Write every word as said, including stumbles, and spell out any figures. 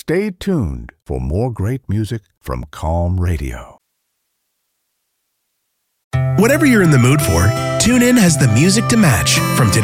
Stay tuned for more great music from Calm Radio. Whatever you're in the mood for, TuneIn has the music to match. From today's